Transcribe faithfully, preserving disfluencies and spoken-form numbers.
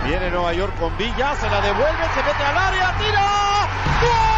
Viene Nueva York con Villa, se la devuelve, se mete al área, tira. ¡Gol!